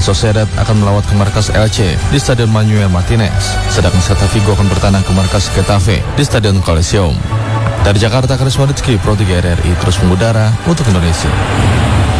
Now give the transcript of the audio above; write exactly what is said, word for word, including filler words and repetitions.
Sociedad akan melawat ke markas Elche di Stadion Manuel Martinez, sedangkan Celta Vigo akan bertandang ke markas Getafe di Stadion Coliseum. Dari Jakarta, Karisma Rizky, Pro tiga R R I terus mengudara untuk Indonesia.